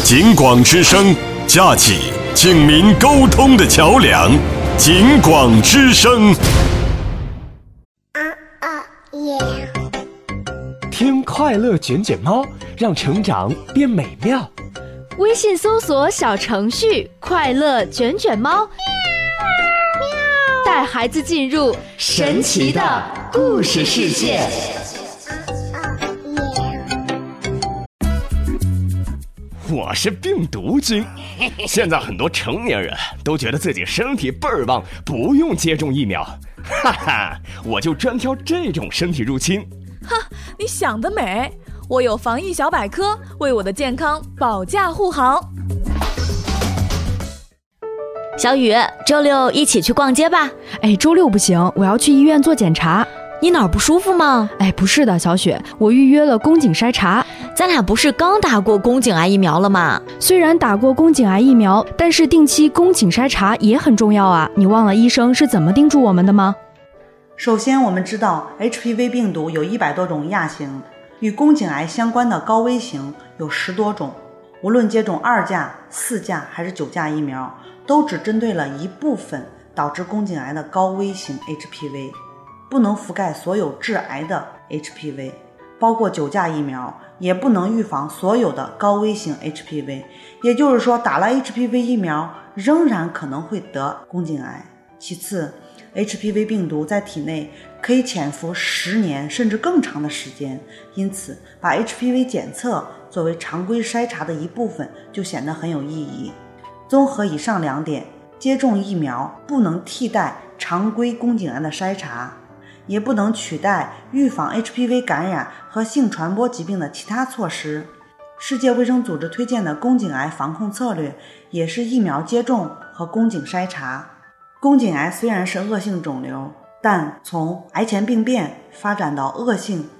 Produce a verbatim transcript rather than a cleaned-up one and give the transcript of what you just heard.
警广之声，架起警民沟通的桥梁。警广之声。 啊啊耶！ 听快乐卷卷猫，让成长变美妙。 微信搜索小程序“快乐卷卷猫”，带孩子进入神奇的故事世界。 我是病毒君。现在很多成年人都觉得自己身体倍儿棒，不用接种疫苗。哈哈，我就专挑这种身体入侵。 哈，你想得美！我有防疫小百科，为我的健康保驾护航。 小雨，周六一起去逛街吧。 哎，周六不行，我要去医院做检查。 你哪儿不舒服吗？ 哎，不是的，小雪，我预约了宫颈筛查。 咱俩不是刚打过宫颈癌疫苗了吗？ 虽然打过宫颈癌疫苗，但是定期宫颈筛查也很重要啊。你忘了医生是怎么叮嘱我们的吗？ 首先，我们知道 H P V 病毒有一百多种亚型，与宫颈癌相关的高危型有十多种。无论接种二价、四价还是九价疫苗，都只针对了一部分导致宫颈癌的高危型 H P V， 不能覆盖所有致癌的 H P V。包括九价疫苗也不能预防所有的高危型 H P V， 也就是说打了 H P V 疫苗仍然可能会得宫颈癌。其次， H P V 病毒在体内可以潜伏十年甚至更长的时间，因此把 H P V 检测作为常规筛查的一部分就显得很有意义。综合以上两点，接种疫苗不能替代常规宫颈癌的筛查，也不能取代预防 H P V 感染和性传播疾病的其他措施。世界卫生组织推荐的宫颈癌防控策略也是疫苗接种和宫颈筛查。宫颈癌虽然是恶性肿瘤，但从癌前病变发展到恶性